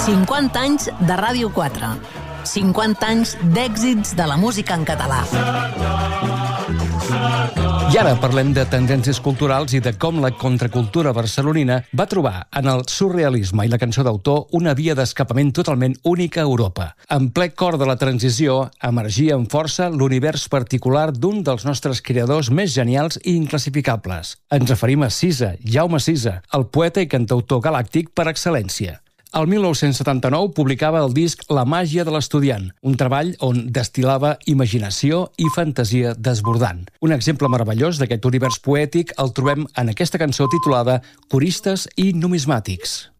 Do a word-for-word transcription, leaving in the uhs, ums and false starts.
cinquanta anys de Ràdio quatre. cinquanta anys d'èxits de la música en català. I ara parlem de tendències culturals i de com la contracultura barcelonina va trobar en el surrealisme i la cançó d'autor una via d'escapament totalment única a Europa. En ple cor de la transició, emergia amb força l'univers particular d'un dels nostres creadors més genials i inclassificables. Ens referim a Cisa, Jaume Cisa, el poeta i cantautor galàctic per excel·lència. El mil nou-cents setanta-nou publicava el disc La màgia de l'estudiant, un treball on destil·lava imaginació i fantasia desbordant. Un exemple meravellós d'aquest univers poètic el trobem en aquesta cançó titulada Coristes i numismàtics.